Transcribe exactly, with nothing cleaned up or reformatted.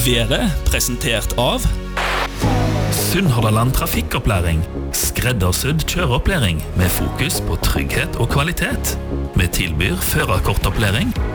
Været presentert av Sunnhordland Trafikkopplæring. Skreddersydd kjøreopplæring med fokus på trygghet og kvalitet. Vi tilbyr førerkortopplæring,